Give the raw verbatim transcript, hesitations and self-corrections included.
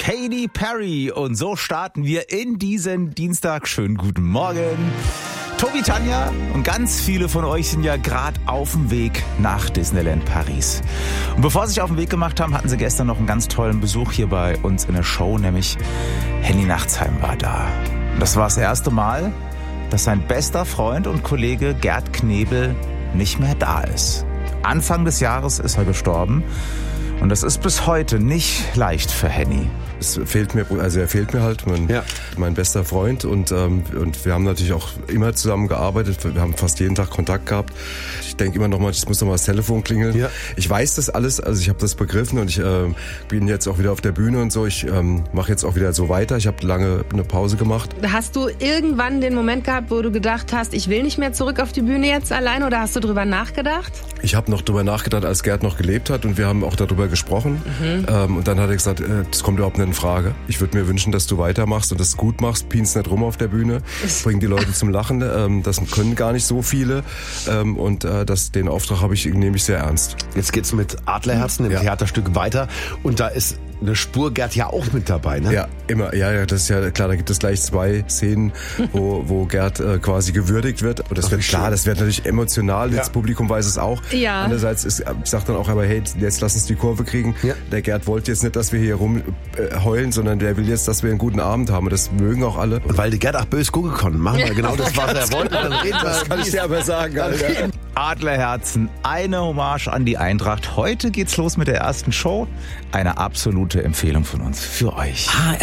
Katy Perry. Und so starten wir in diesen Dienstag. Schönen guten Morgen. Tobi, Tanja und ganz viele von euch sind ja gerade auf dem Weg nach Disneyland Paris. Und bevor sie sich auf den Weg gemacht haben, hatten sie gestern noch einen ganz tollen Besuch hier bei uns in der Show, nämlich Henny Nachtsheim war da. Und das war das erste Mal, dass sein bester Freund und Kollege Gerd Knebel nicht mehr da ist. Anfang des Jahres ist er gestorben und das ist bis heute nicht leicht für Henny. Es fehlt mir, also er fehlt mir halt, mein, ja. mein bester Freund und, ähm, und wir haben natürlich auch immer zusammen gearbeitet, wir haben fast jeden Tag Kontakt gehabt. Ich denke immer noch mal, es muss noch mal das Telefon klingeln. Ja. Ich weiß das alles, also ich habe das begriffen und ich äh, bin jetzt auch wieder auf der Bühne und so. Ich ähm, mache jetzt auch wieder so weiter. Ich habe lange eine Pause gemacht. Hast du irgendwann den Moment gehabt, wo du gedacht hast, ich will nicht mehr zurück auf die Bühne jetzt allein, oder hast du drüber nachgedacht? Ich habe noch drüber nachgedacht, als Gerd noch gelebt hat und wir haben auch darüber gesprochen. Mhm. Ähm, und dann hat er gesagt, äh, das kommt überhaupt nicht in Frage. Ich würde mir wünschen, dass du weitermachst und das gut machst. Pienst nicht rum auf der Bühne. Bring die Leute zum Lachen. Ähm, das können gar nicht so viele. Ähm, und äh, das, den Auftrag habe ich, nehme ich sehr ernst. Jetzt geht's mit Adlerherzen, dem ja. Theaterstück, weiter. Und da ist eine Spur Gerd ja auch mit dabei, ne? Ja, immer. Ja, ja, das ist ja klar. Da gibt es gleich zwei Szenen, wo, wo Gerd äh, quasi gewürdigt wird. Und das Ach, wird klar, das wird natürlich emotional. Ja. Das Publikum weiß es auch. Ja. Andererseits ist, ich sag dann auch, aber hey, jetzt lass uns die Kurve kriegen. Ja. Der Gerd wollte jetzt nicht, dass wir hier rumheulen, sondern der will jetzt, dass wir einen guten Abend haben. Und das mögen auch alle. Und weil die Gerd auch böse gucken konnten, machen wir genau das, was er wollte. Dann reden wir, das kann ich dir aber sagen, Alter. Adlerherzen, eine Hommage an die Eintracht. Heute geht's los mit der ersten Show. Eine absolute Empfehlung von uns für euch.